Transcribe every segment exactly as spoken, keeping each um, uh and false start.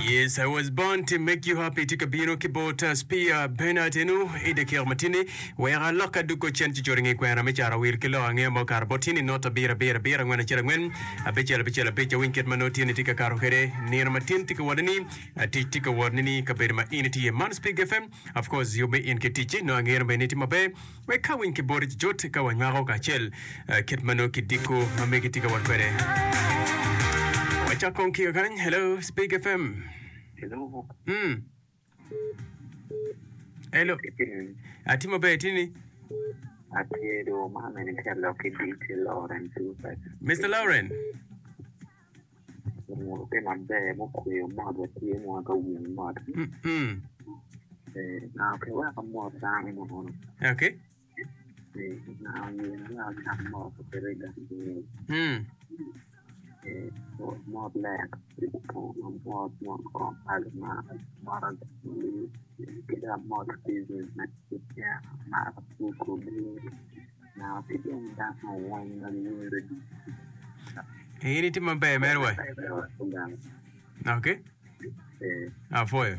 Yes, I was born to make you happy. Tika bino kibota spia benatenu ide kirmatini wera loka duko chenchi joringi kwera mechara wir kilo ange mo karbotini nota bira bira bira ngwana chira ngwen abechela bechela becha winket manotini tika karo here nir matin tika wadani ati tika wadani kabirma initi man speak F M. Of course you be in ketichi no ange be niti mabe we ka winki bori jot ka wanyaro ka chel kitmano kidiko mameki tika wadkwere. Wachakonki again. Hello, Speak F M. Hello. Hmm. Hello. Atimo betini. Atiro mama ni kala kiditi Lauren super. Mister Lauren. Mo pe mambe mo kuyo mo do ti mo ka wi mo. Hmm. Eh na pe wa ka mo sa ni mo. Okay. Eh na ni na ka mo ko pe ga. Hmm. Eh mo black ko mo mo mo ko alma mara kida mo business na ya na ko ko na pe da mo wan na ni re Ini ti mambe merwa. Okay. eh Ah foi.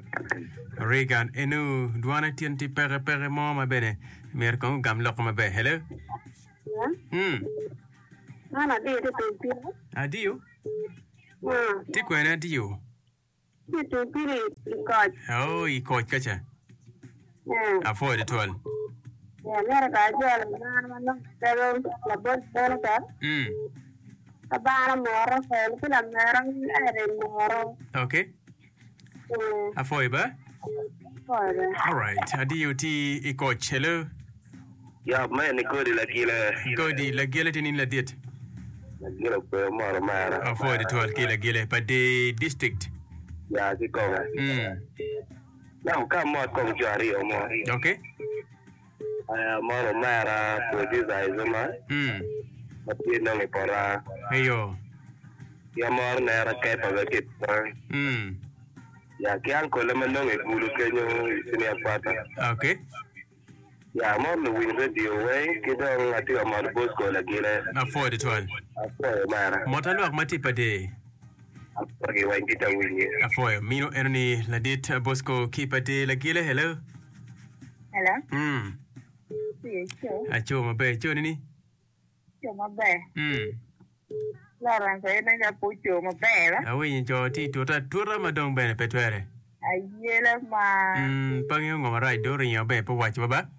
Regan enu duana tienti pere pere mo ma bene. Mer kon gam lok ma be. Hello. Hmm. Mana dia tu pilih. Adio. Hmm. Ti kwena adio. Dia tu pilih ikut. Oh, i coach kacha. Hmm. Ah foi de tol. Ya, mereka jual mana mana terus labor terus. Hmm. Abang merah, saya tu lah merah ni ada merah. Okay. Hmm. Ah foi ba? Boleh. All right. Adio ti i coach. Hello. ya me ni ko di la kila Godi la gele tinin la diet. la kila ko mara mara Ah foi de tol kila gele pa de district. ya ki ko Hmm. na ka mo ko jari o mo Okay. aya mara mara ko di za izuma Hmm. mati no me para Ayo. ya mara na ra kai pa ke Hmm. ya ki an ko le me no me bulu ke nyo sini apata Okay. ya mo no win radio way ki do ngati o mar bos ko la gile Ah foi de tol. apo mara Motalo ak mati pa de. apo ki wa ngita win Ah foi. Mino erni la dit Bosco kipa de la gele. Hello. Hello. Hmm. Iya, cuy. Acho ma be cho ni. Cuma be. Hmm. Larang saya nak japu cuma be lah. Awi ni cho ti tura tura ma dong bene petwere. Ayelah mah. Hmm, pangyo ngoma rai do rin yo be po wach baba.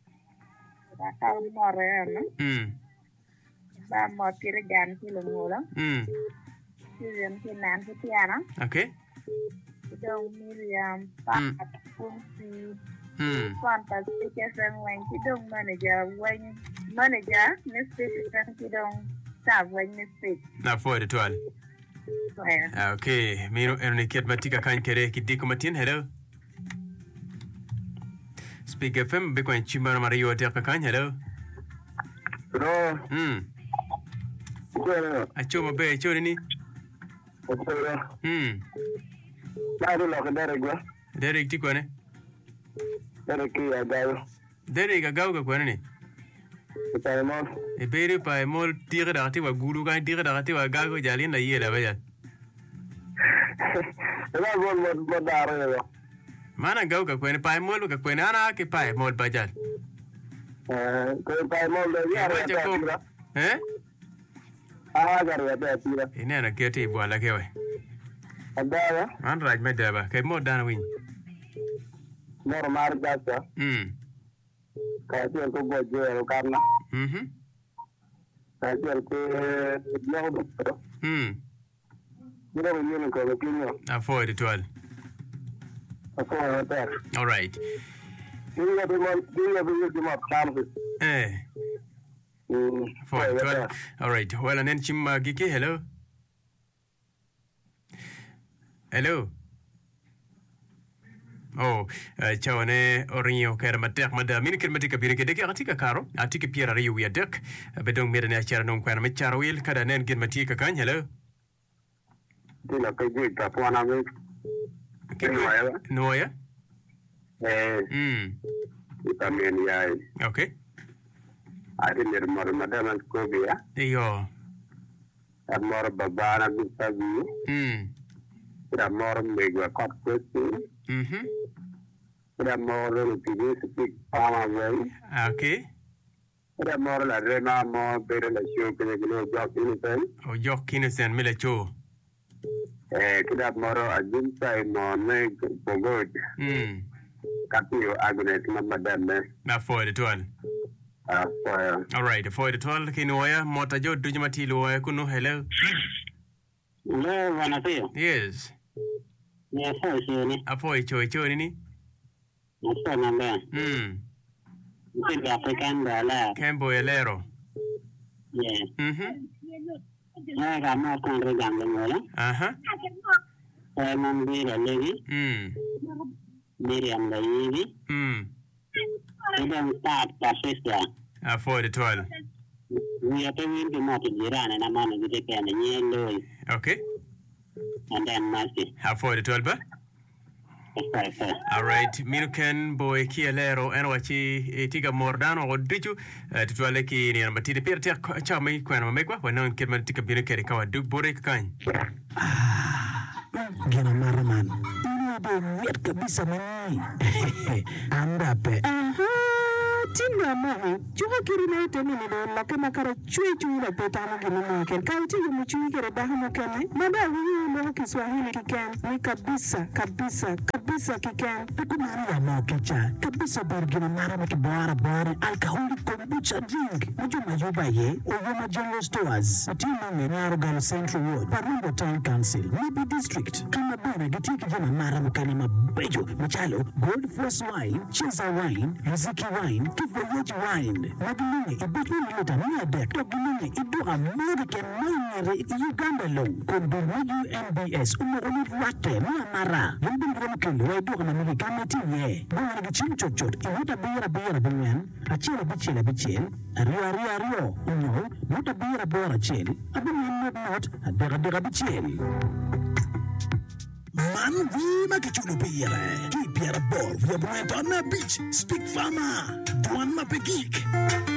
Tak tahu mana ni. Hmm. Ba mau kira gan kilo mula. Hmm. Kira kira nan kira Okay. Kita Miriam Hmm. Pak Fungsi Hmm. Fantastic F M Wang Kidong Manager Wang Manager Mistake F M Kidong Staff Wang Mistake. Na foi de tol. Well, Ah, okay. Mino erni ket matika kan kere ki diko matin. Hello. Speak F M be ko chimar mario te ka kan. Hello. no Hmm. ko no Acho ma be cho ni. ko no Hmm. na do la ka dare go Derek ti ko ne. dare ki ya ga Derek ga gaw ga ko ne. ta mo E bere pa e mol tire da ti wa gulu ga tire da ti wa ga go jalin da yela ba ya. la go mo mo dare yo Mana gaw ga ko ne pa e mol ga ko ne ana ke pa e mol ba jal. eh ko ta mo le ya Ba ja ko. Eh? ah gar ya ta tira Ine na ke ti bo la ke we. adara An raj me da ba ke mo dan win. normal ga ta Hmm. ka ti ko bo je ro karna Mhm. ka ti ko yo do Hmm. mira mo ni ko ko ni A foi de tol. ko ta All right. ni ya do mo ni ya do mo tam ko Eh. mm Foi de tol. All right. Well, and then chimma giki. Hello. Hello. Oh, ciao ne orinyo kera matek mada mini ker matika bire kedeke atika karo atika piera riu ya dek bedong mera ne achara non kwana mechara wil kada nen gen matika kan. Hello. ti la pe ji ta po na me No ya. eh Hmm. también ya hay Okay. ada ni rumah madam ko biya Iyo. amor babana gustavi Hmm. Kira moro megwa kot kwesi. Mhm. Kira moro lupige speak pama way. Okay. Kira moro la rema mo pero la show kene kene job innocent. O yok kinesen mila cho. Eh, kira moro ajinta mo ne pogod. Mm. Kapio agnes na madame. Na for the twelve. Ah, for All right, for the twelve kinoya mota jo dujuma tilo ya kuno hello. Hello, buonasera. Yes. Yes, sir, sir. Apo cho cho nini? Yes, sir, namba. Mm. It's African dollar. Kembo elero. Yes. Mhm. I got more country than the mother. Aha. I'm on the lady. Mm. Miriam the lady. Mm. We don't start the sister. Apo the twelve. We are going to Mount Iran and I'm on the weekend and yellow. Okay. And then Mercy. Apo the twelve ba? Yes, sir. All right, Minuken boy kielero enwachi tiga mordano o dichu tutwale ki ni matide pia tia chama kwa na megwa wana kirma tika bine kere kawa duk bore kan. Gina maraman. Ini do miat kabisa mani. Anda pe. Tinga mahi, chuha kiri na ite mini do la kama kara chui chui la peta mo kini mo ken. Kau tiga mo chui kere daha mo kene. Mada huyu mo Kiswahili kiken. Ni kabisa, kabisa, kabisa kiken. Tukumari ya mo kicha. Kabisa bergina mara maki boara boare. Alcoholic kombucha drink. Mujo majuba ye. Oyoma General Stores. Mutima Menaro Galo Central Ward. Parumbo Town Council. Nibi District. Kama bana gitiki jina mara mkani mabejo. Machalo. Gold Force Wine. Cheza Wine. Riziki Wine. Voyage Wine, Magilini, Ibutini Lutania Deck, Magilini, Idu American Minere, Uganda Low, Konduru U M B S, Umuru Rate, Mara, Yubin Rumkin, Wadu and American Matinye, Going to Chin Chochot, Iwata Bira Bira Bunyan, a chill of Bichil, a Bichil, a Ria Ria Rio, Uno, not a Bira Bora Chill, a Bunyan not, a Dera Dera Bichil. Man, we make it to be Keep your board, we are on the beach, speak farmer, do one map a geek.